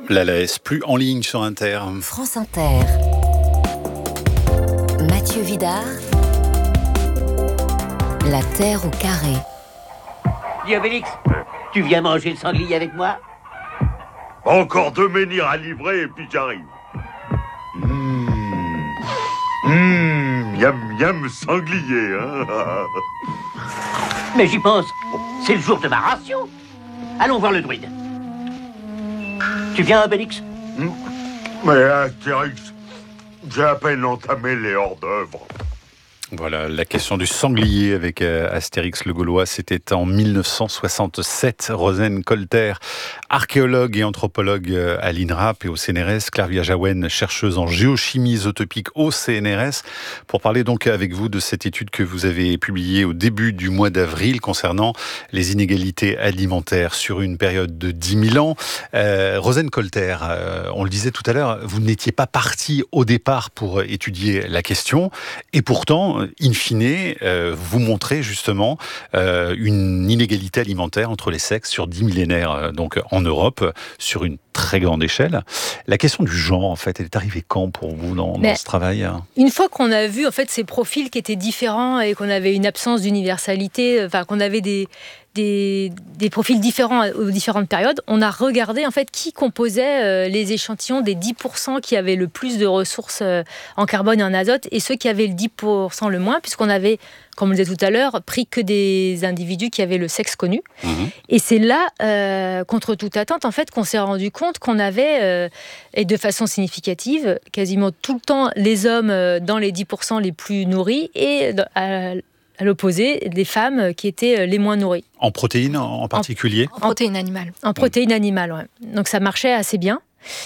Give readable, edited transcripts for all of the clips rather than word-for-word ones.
La laisse plus en ligne sur Inter. France Inter. Mathieu Vidard. La Terre au carré. Dis Obélix, tu viens manger le sanglier avec moi? Encore 2 menhirs à livrer et puis j'arrive. Miam miam sanglier, hein. Mais j'y pense, c'est le jour de ma ration. Allons voir le druide. Tu viens, Obélix? Mais Astérix, j'ai à peine entamé les hors-d'œuvre. Voilà, la question du sanglier avec Astérix le Gaulois, c'était en 1967. Rosane Colter, archéologue et anthropologue à l'INRAP et au CNRS, Clarvia Jaouen, chercheuse en géochimie isotopique au CNRS, pour parler donc avec vous de cette étude que vous avez publiée au début du mois d'avril concernant les inégalités alimentaires sur une période de 10 000 ans. Rosane Colter, on le disait tout à l'heure, vous n'étiez pas partie au départ pour étudier la question, et pourtant, in fine, vous montrez justement une inégalité alimentaire entre les sexes sur 10 millénaires, donc en Europe, sur une très grande échelle. La question du genre, en fait, elle est arrivée quand pour vous dans ce travail? Une fois qu'on a vu en fait ces profils qui étaient différents et qu'on avait une absence d'universalité, enfin qu'on avait des profils différents aux différentes périodes, on a regardé en fait qui composait les échantillons des 10% qui avaient le plus de ressources en carbone et en azote et ceux qui avaient le 10% le moins, puisqu'on avait, comme on le disait tout à l'heure, pris que des individus qui avaient le sexe connu. Et c'est là, contre toute attente, en fait, qu'on s'est rendu compte qu'on avait, et de façon significative, quasiment tout le temps les hommes dans les 10% les plus nourris et à l'opposé, des femmes qui étaient les moins nourries. En protéines en particulier? En protéines animales. En protéines animales, ouais. Donc ça marchait assez bien.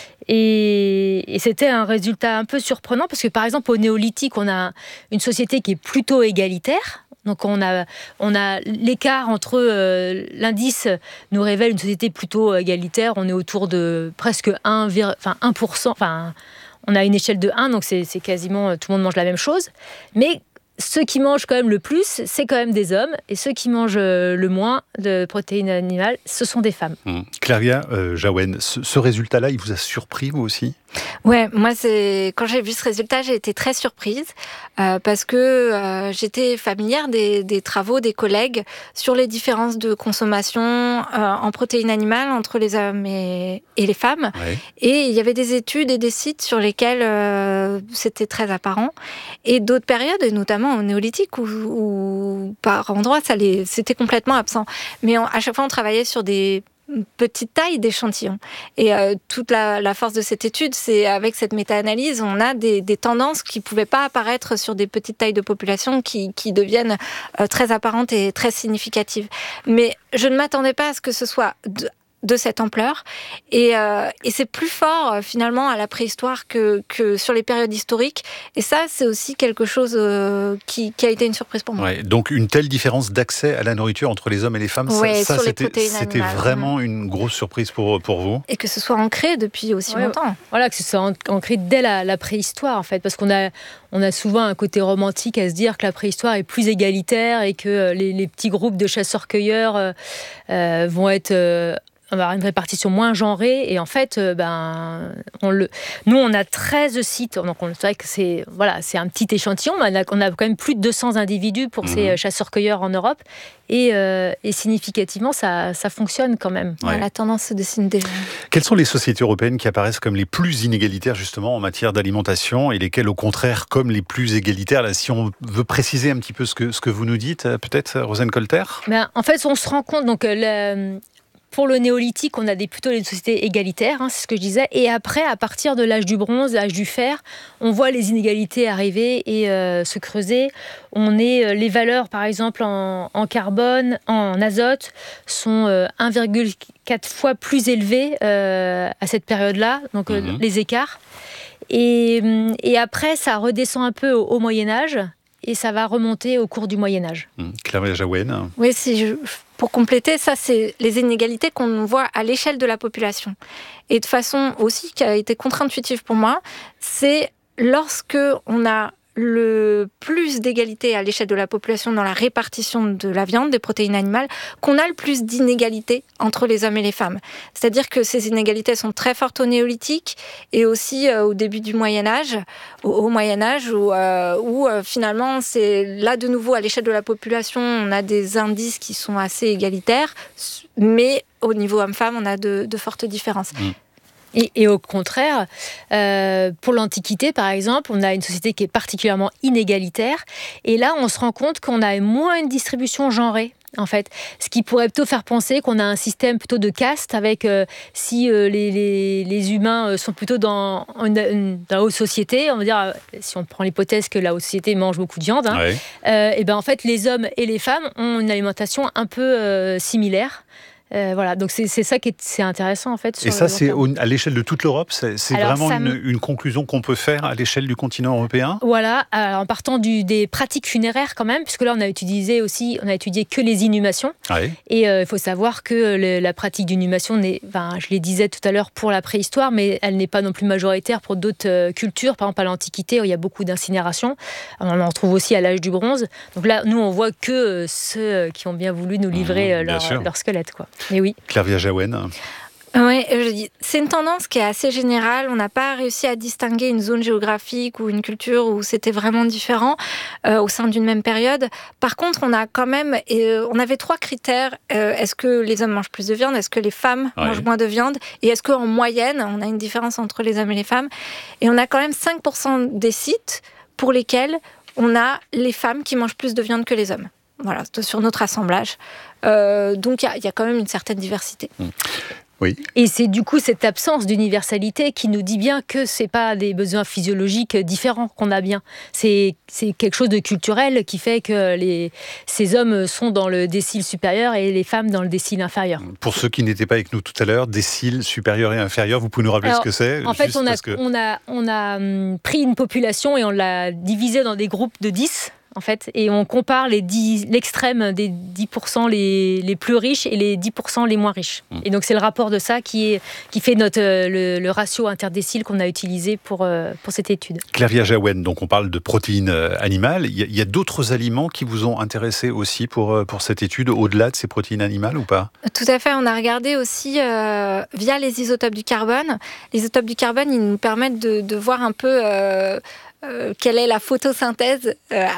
Et c'était un résultat un peu surprenant parce que, par exemple, au néolithique, on a une société qui est plutôt égalitaire. Donc on a l'écart entre l'indice nous révèle une société plutôt égalitaire. On est autour de presque 1%. Enfin, on a une échelle de 1, donc c'est quasiment tout le monde mange la même chose. Mais ceux qui mangent quand même le plus, c'est quand même des hommes. Et ceux qui mangent le moins de protéines animales, ce sont des femmes. Clarvia Jaouen, ce résultat-là, il vous a surpris, vous aussi? Ouais, moi, quand j'ai vu ce résultat, j'ai été très surprise parce que j'étais familière des travaux des collègues sur les différences de consommation en protéines animales entre les hommes et les femmes. Ouais. Et il y avait des études et des sites sur lesquels c'était très apparent. Et d'autres périodes, et notamment au néolithique, où par endroits, c'était complètement absent. Mais à chaque fois, on travaillait sur des petite taille d'échantillons. Et toute la force de cette étude, c'est avec cette méta-analyse, on a des tendances qui ne pouvaient pas apparaître sur des petites tailles de population qui deviennent très apparentes et très significatives. Mais je ne m'attendais pas à ce que ce soit de cette ampleur. Et c'est plus fort, finalement, à la préhistoire que sur les périodes historiques. Et ça, c'est aussi quelque chose qui a été une surprise pour moi. Ouais, donc, une telle différence d'accès à la nourriture entre les hommes et les femmes, c'était vraiment une grosse surprise pour vous? Et que ce soit ancré depuis aussi longtemps. Voilà, que ce soit ancré dès la préhistoire, en fait. Parce qu'on a souvent un côté romantique à se dire que la préhistoire est plus égalitaire et que les petits groupes de chasseurs-cueilleurs vont être... on va avoir une répartition moins genrée et en fait, nous on a 13 sites, donc c'est vrai que c'est un petit échantillon, mais on a quand même plus de 200 individus pour ces chasseurs-cueilleurs en Europe et significativement ça fonctionne quand même. Ouais. La tendance se dessine déjà. Quelles sont les sociétés européennes qui apparaissent comme les plus inégalitaires justement en matière d'alimentation et lesquelles au contraire comme les plus égalitaires? Là, si on veut préciser un petit peu ce que vous nous dites, peut-être Rosane Colter? En fait, on se rend compte donc pour le néolithique, on a plutôt des sociétés égalitaires, c'est ce que je disais. Et après, à partir de l'âge du bronze, l'âge du fer, on voit les inégalités arriver et se creuser. Les valeurs, par exemple, en carbone, en azote, sont 1,4 fois plus élevées à cette période-là, donc les écarts. Et après, ça redescend un peu au Moyen-Âge. Et ça va remonter au cours du Moyen-Âge. Clarvia Jaouen. Oui, pour compléter, ça, c'est les inégalités qu'on voit à l'échelle de la population. Et de façon aussi qui a été contre-intuitive pour moi, c'est lorsque on a le plus d'égalité à l'échelle de la population dans la répartition de la viande, des protéines animales, qu'on a le plus d'inégalités entre les hommes et les femmes. C'est-à-dire que ces inégalités sont très fortes au néolithique et aussi au début du Moyen-Âge, au Moyen-Âge, où finalement, c'est là de nouveau à l'échelle de la population, on a des indices qui sont assez égalitaires, mais au niveau homme-femme, on a de fortes différences. Et au contraire, pour l'Antiquité, par exemple, on a une société qui est particulièrement inégalitaire. Et là, on se rend compte qu'on a moins une distribution genrée, en fait. Ce qui pourrait plutôt faire penser qu'on a un système plutôt de caste, avec si les humains sont plutôt dans la haute société, on va dire, si on prend l'hypothèse que la haute société mange beaucoup de viande, et ben en fait, les hommes et les femmes ont une alimentation un peu similaire. Donc c'est ça qui est intéressant en fait. Et ça, c'est à l'échelle de toute l'Europe, c'est vraiment une conclusion qu'on peut faire à l'échelle du continent européen. Voilà, en partant des pratiques funéraires quand même, puisque là on a étudié que les inhumations. Et il faut savoir que la pratique d'inhumation je les disais tout à l'heure pour la préhistoire, mais elle n'est pas non plus majoritaire pour d'autres cultures. Par exemple à l'Antiquité, où il y a beaucoup d'incinération. On en retrouve aussi à l'âge du bronze. Donc là, nous on voit que ceux qui ont bien voulu nous livrer leur squelette, quoi. Mais oui. Claire Villajaouen. Oui, c'est une tendance qui est assez générale. On n'a pas réussi à distinguer une zone géographique ou une culture où c'était vraiment différent au sein d'une même période. Par contre, on a quand même, on avait 3 critères. Est-ce que les hommes mangent plus de viande? Est-ce que les femmes mangent moins de viande? Et est-ce qu'en moyenne, on a une différence entre les hommes et les femmes? Et on a quand même 5% des sites pour lesquels on a les femmes qui mangent plus de viande que les hommes. Voilà, sur notre assemblage. Donc il y a quand même une certaine diversité. Oui. Et c'est du coup cette absence d'universalité qui nous dit bien que c'est pas des besoins physiologiques différents qu'on a bien. C'est quelque chose de culturel qui fait que ces hommes sont dans le décile supérieur et les femmes dans le décile inférieur. Pour ceux qui n'étaient pas avec nous tout à l'heure, décile supérieur et inférieur, vous pouvez nous rappeler ce que c'est? En fait, on a pris une population et on l'a divisée dans des groupes de 10. En fait, et on compare l'extrême des 10% les plus riches et les 10% les moins riches. Et donc c'est le rapport de ça qui fait le ratio interdécile qu'on a utilisé pour cette étude. Claire Villajaouen, donc on parle de protéines animales. Il y a d'autres aliments qui vous ont intéressé aussi pour cette étude, au-delà de ces protéines animales ou pas? Tout à fait, on a regardé aussi via les isotopes du carbone. Les isotopes du carbone, ils nous permettent de voir un peu quelle est la photosynthèse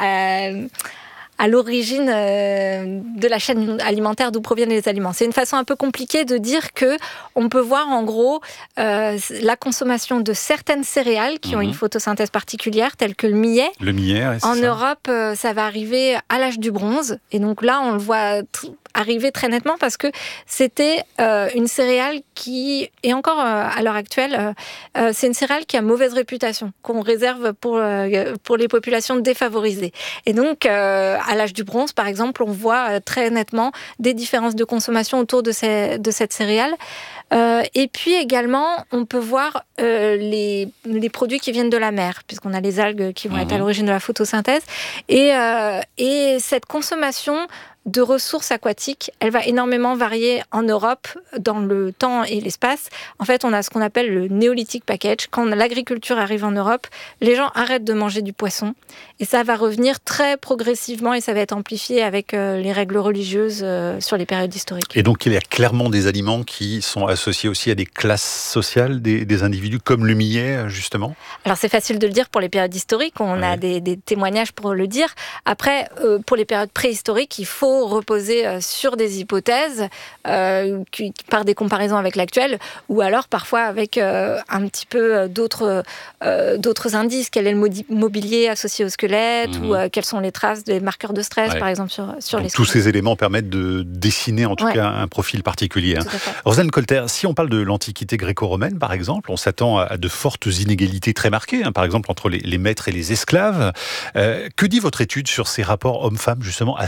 à l'origine de la chaîne alimentaire d'où proviennent les aliments. C'est une façon un peu compliquée de dire que on peut voir en gros la consommation de certaines céréales qui ont une photosynthèse particulière, telles que le millet. Le millet, en Europe, ça va arriver à l'âge du bronze. Et donc là, on le voit arriver très nettement parce que c'était une céréale qui, et encore à l'heure actuelle, c'est une céréale qui a mauvaise réputation, qu'on réserve pour les populations défavorisées. Et donc, à l'âge du bronze, par exemple, on voit très nettement des différences de consommation autour de cette céréale. Et puis également, on peut voir les produits qui viennent de la mer, puisqu'on a les algues qui vont être à l'origine de la photosynthèse. Et cette consommation de ressources aquatiques, elle va énormément varier en Europe dans le temps et l'espace. En fait, on a ce qu'on appelle le néolithique package. Quand l'agriculture arrive en Europe, les gens arrêtent de manger du poisson et ça va revenir très progressivement et ça va être amplifié avec les règles religieuses sur les périodes historiques. Et donc, il y a clairement des aliments qui sont associés aussi à des classes sociales des individus, comme le millet, justement? Alors, c'est facile de le dire pour les périodes historiques. On a des témoignages pour le dire. Après, pour les périodes préhistoriques, il faut reposer sur des hypothèses par des comparaisons avec l'actuel ou alors parfois avec un petit peu d'autres indices. Quel est le mobilier associé au squelette ou quelles sont les traces des marqueurs de stress, par exemple, sur les squelettes. Tous ces éléments permettent de dessiner en tout cas un profil particulier. Roselyne Colter, si on parle de l'Antiquité gréco-romaine, par exemple, on s'attend à de fortes inégalités très marquées, par exemple entre les maîtres et les esclaves. Que dit votre étude sur ces rapports hommes-femmes, justement, à cette période ?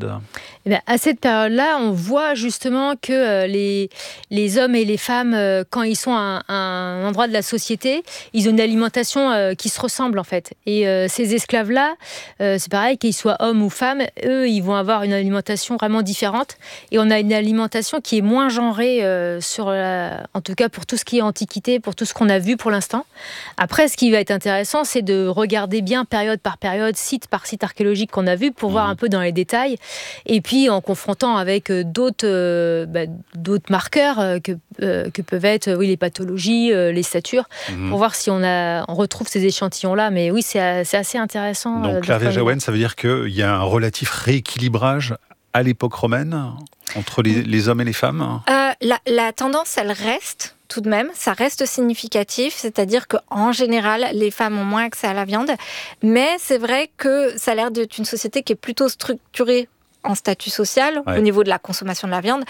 période ? Eh bien, à cette période-là, on voit justement que les hommes et les femmes, quand ils sont à un endroit de la société, ils ont une alimentation qui se ressemble en fait. Et ces esclaves-là, c'est pareil, qu'ils soient hommes ou femmes, eux, ils vont avoir une alimentation vraiment différente. Et on a une alimentation qui est moins genrée, en tout cas pour tout ce qui est antiquité, pour tout ce qu'on a vu pour l'instant. Après, ce qui va être intéressant, c'est de regarder bien période par période, site par site archéologique qu'on a vu, pour voir un peu dans les détails. Et puis, en confrontant avec d'autres marqueurs que peuvent être les pathologies, les statures, pour voir si on retrouve ces échantillons-là. Mais oui, c'est assez intéressant. Donc, Claire Jaouen, ça veut dire qu'il y a un relatif rééquilibrage à l'époque romaine entre les hommes et les femmes ? La tendance, elle reste tout de même, ça reste significatif, c'est-à-dire qu'en général, les femmes ont moins accès à la viande, mais c'est vrai que ça a l'air d'être une société qui est plutôt structurée en statut social, au niveau de la consommation de la viande,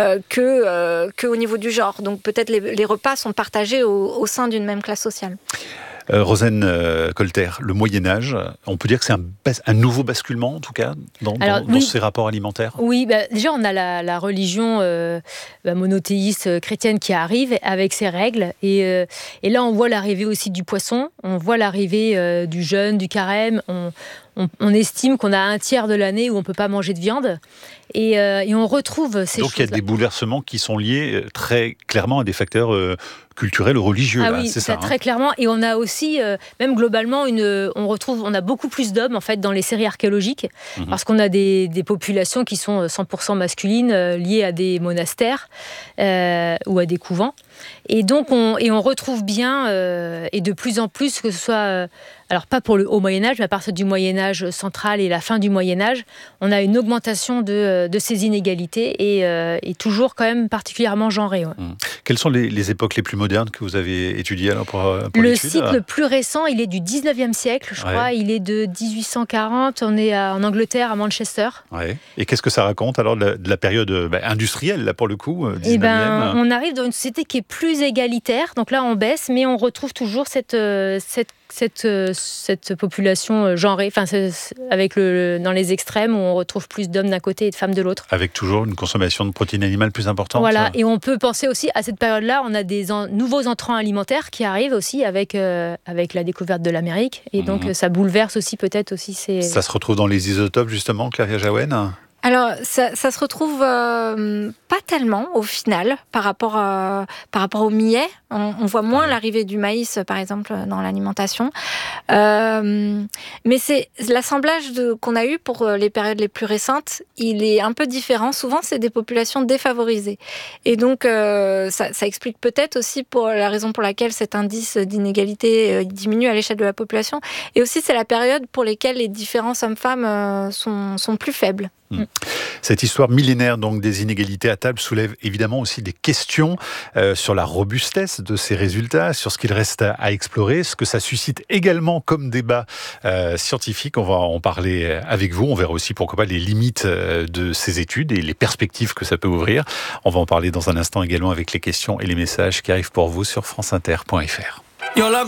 que au niveau du genre. Donc peut-être les repas sont partagés au sein d'une même classe sociale. Rosen Colter, le Moyen-Âge, on peut dire que c'est un nouveau basculement, en tout cas, dans ces rapports alimentaires ? Oui, déjà, on a la religion monothéiste chrétienne qui arrive avec ses règles. Et là, on voit l'arrivée aussi du poisson, on voit l'arrivée du jeûne, du carême. On estime qu'on a un tiers de l'année où on ne peut pas manger de viande. Et on retrouve ces choses. Donc il y a des bouleversements qui sont liés très clairement à des facteurs culturels ou religieux. Ah oui, c'est ça. Très clairement. Et on a aussi, même globalement, on a beaucoup plus d'hommes en fait dans les séries archéologiques, parce qu'on a des populations qui sont 100% masculines, liées à des monastères ou à des couvents. Et donc on retrouve bien, et de plus en plus, que ce soit, alors pas pour le haut Moyen-Âge, mais à partir du Moyen-Âge central et la fin du Moyen-Âge, on a une augmentation de ces inégalités et toujours quand même particulièrement genrée. Ouais. Quelles sont les époques les plus modernes que vous avez étudiées alors pour le l'étude ? site le plus récent, il est du 19e siècle, je crois. Il est de 1840. On est en Angleterre, à Manchester. Ouais. Et qu'est-ce que ça raconte alors de la période industrielle, là pour le coup, 19e ? On arrive dans une société qui est plus égalitaire. Donc là, on baisse, mais on retrouve toujours cette population genrée, dans les extrêmes où on retrouve plus d'hommes d'un côté et de femmes de l'autre. Avec toujours une consommation de protéines animales plus importante. Voilà, et on peut penser aussi à cette période-là, on a des nouveaux entrants alimentaires qui arrivent aussi avec la découverte de l'Amérique, et donc ça bouleverse aussi peut-être aussi ces... Ça se retrouve dans les isotopes justement, Claire Jaouen ? Alors, ça se retrouve pas tellement au final par rapport au millet. On voit moins l'arrivée du maïs, par exemple, dans l'alimentation. Mais c'est l'assemblage qu'on a eu pour les périodes les plus récentes, il est un peu différent. Souvent, c'est des populations défavorisées. Et donc, ça explique peut-être aussi pour la raison pour laquelle cet indice d'inégalité diminue à l'échelle de la population. Et aussi, c'est la période pour laquelle les différences hommes-femmes sont plus faibles. Cette histoire millénaire donc des inégalités à table soulève évidemment aussi des questions sur la robustesse de ces résultats, sur ce qu'il reste à explorer, ce que ça suscite également comme débat scientifique. On va en parler avec vous. On verra aussi pourquoi pas les limites de ces études et les perspectives que ça peut ouvrir. On va en parler dans un instant également avec les questions et les messages qui arrivent pour vous sur franceinter.fr.